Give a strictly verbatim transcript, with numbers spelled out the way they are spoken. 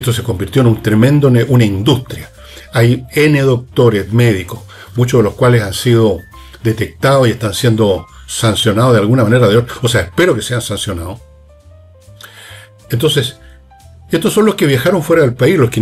Esto se convirtió en un tremendo, una industria. Hay N doctores, médicos, muchos de los cuales han sido detectados y están siendo sancionados de alguna manera de otra. O sea, espero que sean sancionados. Entonces, estos son los que viajaron fuera del país, los que